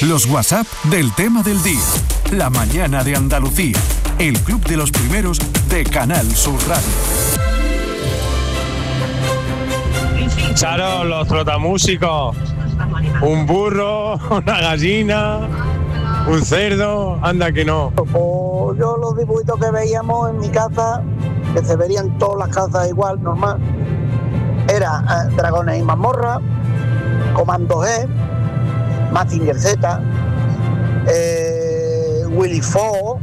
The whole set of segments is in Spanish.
Los WhatsApp del tema del día. La mañana de Andalucía. El club de los primeros de Canal Sur Radio. Charo, los trotamúsicos. Un burro, una gallina, un cerdo, anda que no. Pues yo los dibujitos que veíamos en mi casa, que se verían todas las casas igual, normal, era Dragones y Mazmorra, Comando G, Mazinger Z, Willy Fogg,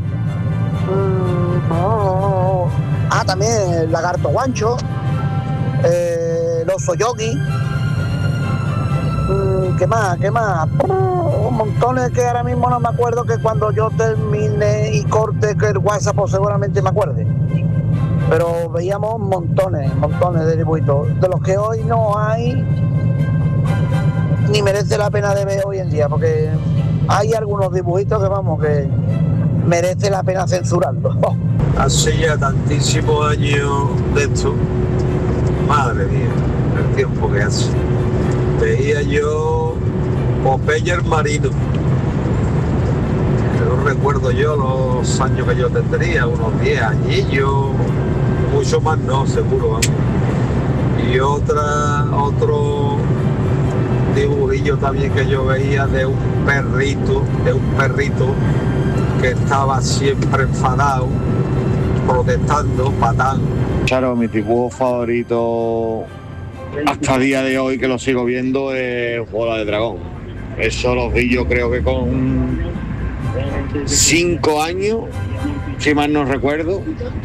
también el Lagarto Guancho, el Oso Yogi, ¿qué más? Montones que ahora mismo no me acuerdo, que cuando yo termine y corte que el WhatsApp pues seguramente me acuerde. Pero veíamos montones de dibujitos, de los que hoy no hay, ni merece la pena de ver hoy en día, porque hay algunos dibujitos que vamos, que merece la pena censurarlos. Hace ya tantísimos años de esto, madre mía, el tiempo que hace. Veía yo Popeye el Marino. No recuerdo yo los años que yo tendría, unos 10 añillos, mucho más no, seguro, vamos. Y otro dibujillo también que yo veía de un perrito que estaba siempre enfadado, protestando, patán. Claro, mi dibujo favorito hasta el día de hoy, que lo sigo viendo, es Bola de Dragón. Eso los vi yo creo que con 5 años, si mal no recuerdo,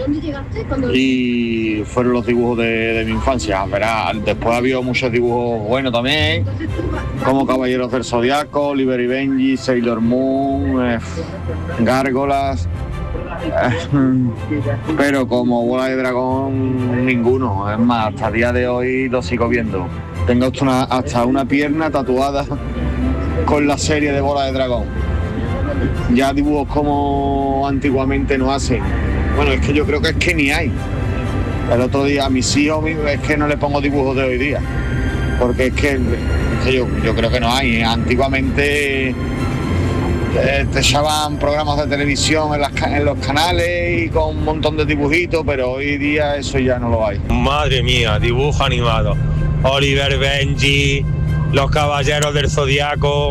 y fueron los dibujos de mi infancia. Verá, después ha habido muchos dibujos buenos también, como Caballeros del Zodiaco, Oliver y Benji, Sailor Moon, Gárgolas, pero como Bola de Dragón ninguno. Es más, hasta el día de hoy lo sigo viendo. Tengo hasta una pierna tatuada con la serie de Bola de Dragón. Ya dibujos como antiguamente no hacen. Bueno, es que yo creo que es que ni hay. El otro día a mis hijos es que no le pongo dibujos de hoy día, porque es que yo creo que no hay. Antiguamente te echaban programas de televisión en los canales y con un montón de dibujitos, pero hoy día eso ya no lo hay. Madre mía, dibujo animado. Oliver, Benji, los Caballeros del Zodiaco,